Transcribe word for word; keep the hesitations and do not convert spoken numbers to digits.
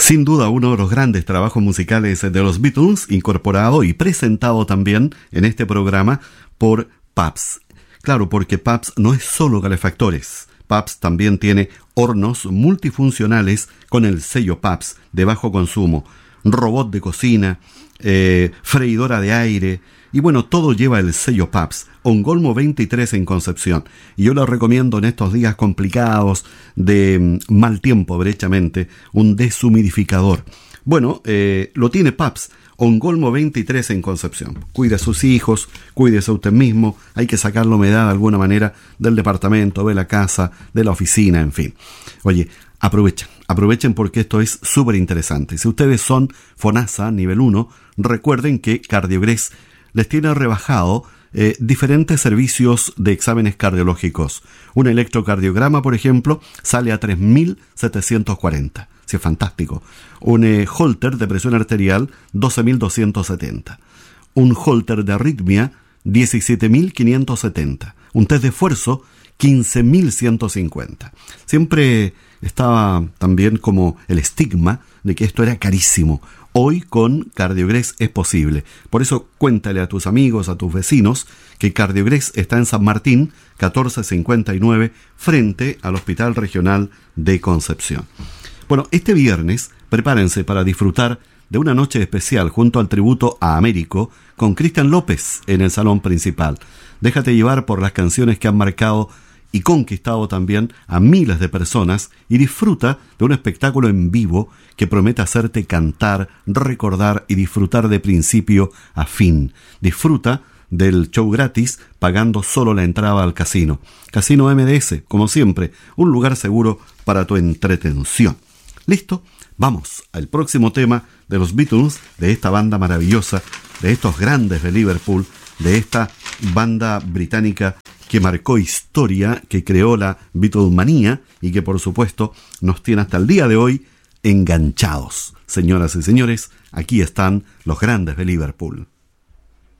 Sin duda uno de los grandes trabajos musicales de los Beatles, incorporado y presentado también en este programa por Pabst. Claro, porque Pabst no es solo calefactores. Pabst también tiene hornos multifuncionales con el sello Pabst de bajo consumo, robot de cocina, eh, freidora de aire, y bueno, todo lleva el sello Pabst. Ongolmo veintitrés en Concepción. Y yo lo recomiendo en estos días complicados de mal tiempo, derechamente, un deshumidificador. Bueno, eh, lo tiene Pabst. Ongolmo veintitrés en Concepción. Cuide a sus hijos, cuídese a usted mismo. Hay que sacar la humedad de alguna manera del departamento, de la casa, de la oficina, en fin. Oye, aprovechen, aprovechen porque esto es súper interesante. Si ustedes son FONASA nivel uno, recuerden que Cardiogres les tiene rebajado eh, diferentes servicios de exámenes cardiológicos. Un electrocardiograma, por ejemplo, sale a tres mil setecientos cuarenta. Sí, es fantástico. Un eh, Holter de presión arterial, doce mil doscientos setenta. Un Holter de arritmia, diecisiete mil quinientos setenta. Un test de esfuerzo, quince mil ciento cincuenta. Siempre estaba también como el estigma de que esto era carísimo. Hoy con Cardiogres es posible. Por eso cuéntale a tus amigos, a tus vecinos, que Cardiogres está en San Martín, catorce cincuenta y nueve, frente al Hospital Regional de Concepción. Bueno, este viernes prepárense para disfrutar de una noche especial junto al tributo a Américo con Cristian López en el salón principal. Déjate llevar por las canciones que han marcado y conquistado también a miles de personas y disfruta de un espectáculo en vivo que promete hacerte cantar, recordar y disfrutar de principio a fin. Disfruta del show gratis pagando solo la entrada al casino. Casino M D S, como siempre, un lugar seguro para tu entretención. ¿Listo? Vamos al próximo tema de los Beatles, de esta banda maravillosa, de estos grandes de Liverpool, de esta banda británica que marcó historia, que creó la Beatlemanía y que por supuesto nos tiene hasta el día de hoy enganchados. Señoras y señores, aquí están los grandes de Liverpool.